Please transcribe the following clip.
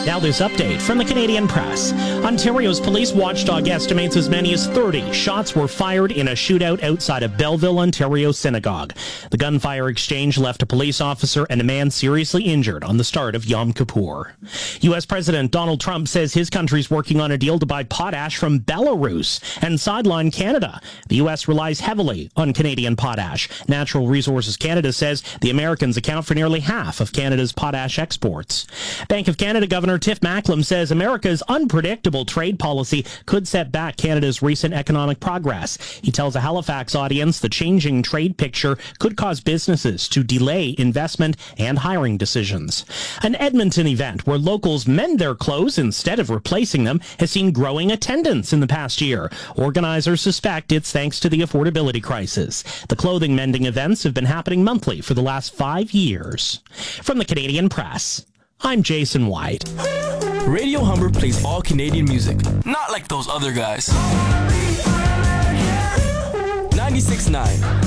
Now this update from the Canadian Press. Ontario's police watchdog estimates as many as 30 shots were fired in a shootout outside a Belleville, Ontario synagogue. The gunfire exchange left a police officer and a man seriously injured on the start of Yom Kippur. U.S. President Donald Trump says his country's working on a deal to buy potash from Belarus and sideline Canada. The U.S. relies heavily on Canadian potash. Natural Resources Canada says the Americans account for nearly half of Canada's potash exports. Bank of Canada Governor Tiff Macklem says America's unpredictable trade policy could set back Canada's recent economic progress. He tells a Halifax audience the changing trade picture could cause businesses to delay investment and hiring decisions. An Edmonton event where locals mend their clothes instead of replacing them has seen growing attendance in the past year. Organizers suspect it's thanks to the affordability crisis. The clothing mending events have been happening monthly for the last 5 years. From the Canadian Press, I'm Jason White. Radio Humber plays all Canadian music, not like those other guys. 96.9